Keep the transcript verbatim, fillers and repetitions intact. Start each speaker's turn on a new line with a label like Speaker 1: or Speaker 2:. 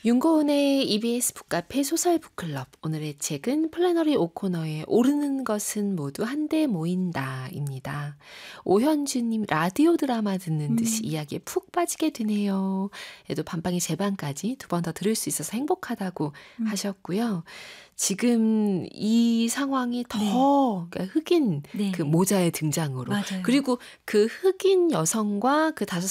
Speaker 1: 윤고은의 이비에스 북카페 소설 북클럽. 오늘의 책은 플래너리 오코너의 오르는 것은 모두 한데 모인다입니다. 오현주님 라디오 드라마 듣는 듯이
Speaker 2: 음.
Speaker 1: 이야기에 푹 빠지게 되네요. 그래도 밤방의 제방까지 두 번 더 들을 수 있어서 행복하다고
Speaker 2: 음.
Speaker 1: 하셨고요. 지금 이 상황이 더
Speaker 2: 네.
Speaker 1: 그러니까 흑인
Speaker 2: 네.
Speaker 1: 그 모자의 등장으로
Speaker 2: 맞아요.
Speaker 1: 그리고 그 흑인 여성과 그 다섯